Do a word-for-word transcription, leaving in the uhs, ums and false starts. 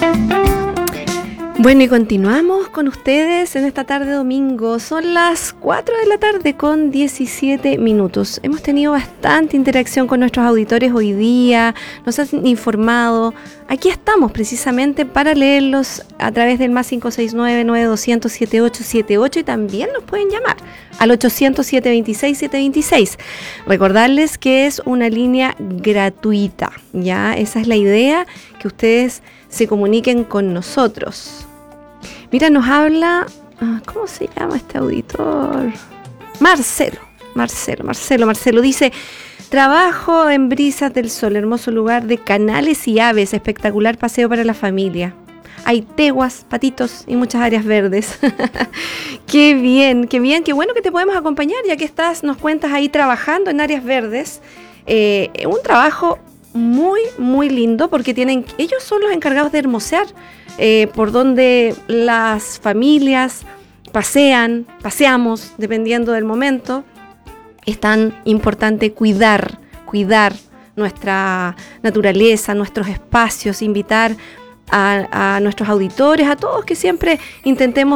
Bueno, y continuamos con ustedes en esta tarde domingo. Son las cuatro de la tarde con diecisiete minutos. Hemos tenido bastante interacción con nuestros auditores hoy día, nos han informado. Aquí estamos precisamente para leerlos a través del más cinco seis nueve, nueve dos cero cero, siete ocho siete ocho y también nos pueden llamar al ochocientos, siete veintiséis, siete veintiséis. Recordarles que es una línea gratuita, ¿ya? Esa es la idea, que ustedes se comuniquen con nosotros. Mira, nos habla, ¿cómo se llama este auditor? Marcelo, Marcelo, Marcelo, Marcelo dice: trabajo en Brisas del Sol, hermoso lugar de canales y aves, espectacular paseo para la familia. Hay teguas, patitos y muchas áreas verdes. Qué bien, qué bien, qué bueno que te podemos acompañar, ya que estás, nos cuentas ahí trabajando en áreas verdes. Eh, un trabajo muy, muy lindo, porque tienen, ellos son los encargados de hermosear eh, por donde las familias pasean, paseamos, dependiendo del momento. Es tan importante cuidar, cuidar nuestra naturaleza, nuestros espacios, invitar a, a nuestros auditores, a todos, que siempre intentemos